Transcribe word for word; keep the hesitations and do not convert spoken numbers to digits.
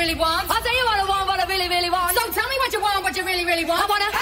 really want. I'll tell you what I want, what I really, really want. So tell me what you want, what you really, really want. I wanna